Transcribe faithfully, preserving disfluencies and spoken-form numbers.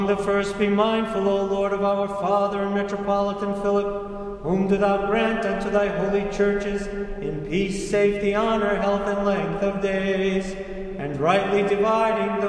The first be mindful, O Lord, of our Father and Metropolitan Philip, whom do thou grant unto thy holy churches in peace, safety, honor, health, and length of days, and rightly dividing the